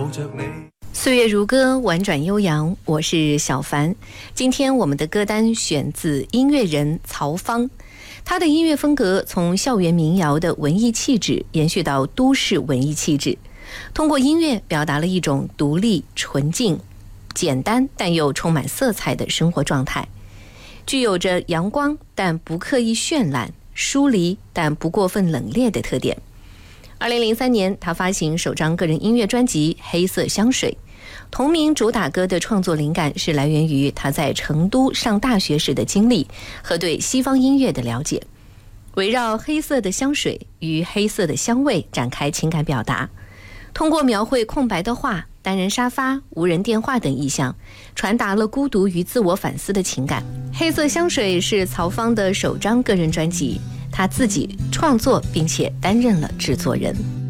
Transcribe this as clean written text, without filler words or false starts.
抱着你。 岁月如歌，婉转悠扬，我是小凡。今天我们的歌单选自音乐人曹芳，他的音乐风格从校园民谣的文艺气质延续到都市文艺气质，通过音乐表达了一种独立、纯净、简单但又充满色彩的生活状态，具有着阳光但不刻意绚烂、疏离但不过分冷冽的特点。2003年，他发行首张个人音乐专辑《黑色香水》，同名主打歌的创作灵感是来源于他在成都上大学时的经历和对西方音乐的了解，围绕黑色的香水与黑色的香味展开情感表达，通过描绘空白的画、单人沙发、无人电话等意象，传达了孤独与自我反思的情感。黑色香水是曹芳的首张个人专辑，他自己创作并且担任了制作人。